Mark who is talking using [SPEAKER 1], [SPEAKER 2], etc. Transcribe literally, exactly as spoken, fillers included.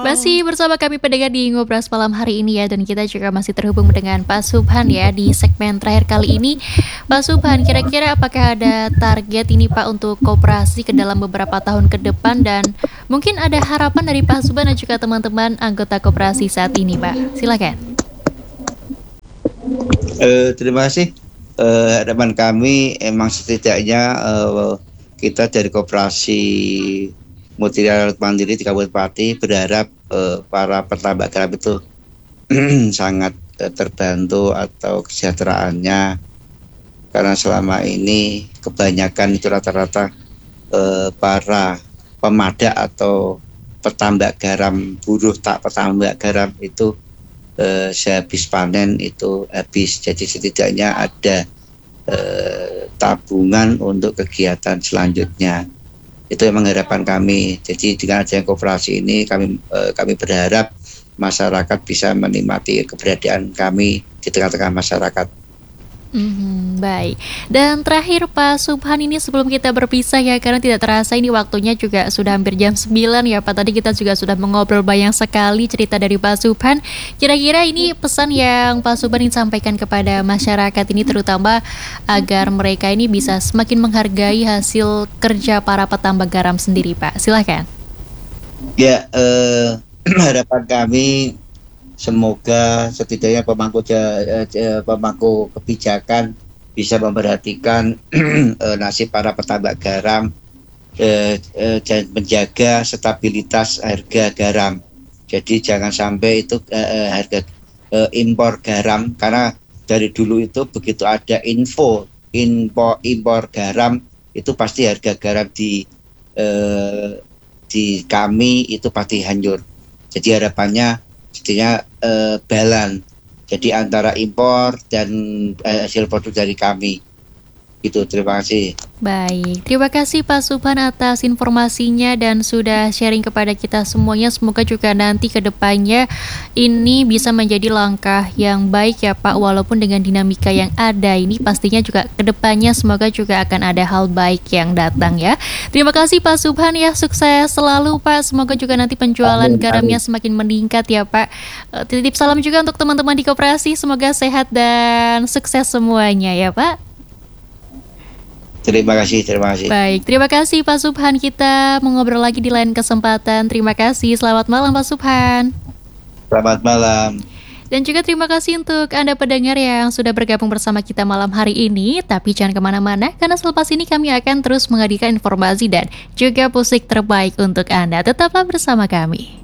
[SPEAKER 1] Masih bersama kami pendengar di Ngobras Malam hari ini ya. Dan kita juga masih terhubung dengan Pak Subhan ya di segmen terakhir kali ini. Pak Subhan, kira-kira apakah ada target ini Pak untuk koperasi ke dalam beberapa tahun ke depan? Dan mungkin ada harapan dari Pak Subhan dan juga teman-teman anggota koperasi saat ini Pak. Silakan.
[SPEAKER 2] Uh, terima kasih. Uh, harapan kami emang setidaknya uh, kita dari koperasi Multilaut Mandiri di Kabupaten Pati berharap uh, para petambak garam itu sangat uh, terbantu atau kesejahteraannya, karena selama ini kebanyakan itu rata-rata uh, para pemadak atau petambak garam, buruh tak petambak garam itu uh, sehabis panen itu habis. Jadi setidaknya ada uh, tabungan untuk kegiatan selanjutnya. Itu memang harapan kami. Jadi dengan adanya koperasi ini kami eh, kami berharap masyarakat bisa menikmati keberadaan kami di tengah-tengah masyarakat.
[SPEAKER 1] Hmm, baik. Dan terakhir Pak Subhan, ini sebelum kita berpisah ya, karena tidak terasa ini waktunya juga sudah hampir jam sembilan ya Pak. Tadi kita juga sudah mengobrol banyak sekali cerita dari Pak Subhan. Kira-kira ini pesan yang Pak Subhan ingin sampaikan kepada masyarakat ini, terutama agar mereka ini bisa semakin menghargai hasil kerja para petambak garam sendiri Pak. Silakan.
[SPEAKER 2] Ya, eh, harapan kami semoga setidaknya pemangku pemangku kebijakan bisa memperhatikan eh, nasib para petambak garam eh, eh, dan menjaga stabilitas harga garam. Jadi jangan sampai itu eh, harga eh, impor garam, karena dari dulu itu begitu ada info impor impor garam itu pasti harga garam di eh, di kami itu pasti hancur. Jadi harapannya setidaknya eh, balance, jadi antara impor dan eh, hasil produk dari kami. Itu, terima kasih.
[SPEAKER 1] Baik, terima kasih Pak Subhan atas informasinya dan sudah sharing kepada kita semuanya. Semoga juga nanti ke depannya ini bisa menjadi langkah yang baik ya Pak. Walaupun dengan dinamika yang ada ini, pastinya juga ke depannya semoga juga akan ada hal baik yang datang ya. Terima kasih Pak Subhan ya, sukses selalu Pak. Semoga juga nanti penjualan amin, garamnya amin. Semakin meningkat ya Pak. Titip salam juga untuk teman-teman di koperasi, semoga sehat dan sukses semuanya ya Pak.
[SPEAKER 2] Terima kasih, terima kasih.
[SPEAKER 1] Baik, terima kasih Pak Subhan. Kita mengobrol lagi di lain kesempatan. Terima kasih, selamat malam Pak Subhan.
[SPEAKER 2] Selamat malam.
[SPEAKER 1] Dan juga terima kasih untuk Anda pendengar yang sudah bergabung bersama kita malam hari ini. Tapi jangan kemana-mana, karena selepas ini kami akan terus menghadirkan informasi dan juga musik terbaik untuk Anda. Tetaplah bersama kami.